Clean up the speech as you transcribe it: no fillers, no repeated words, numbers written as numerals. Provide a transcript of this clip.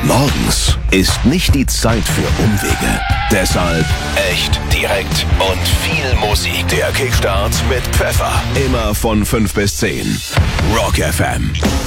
Morgens ist nicht die Zeit für Umwege. Deshalb echt, direkt und viel Musik. Der Kickstart mit Pfeffer. Immer von 5 bis 10. Rock FM.